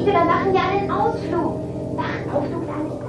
wir machen ja einen Ausflug. Wach auf, du kleines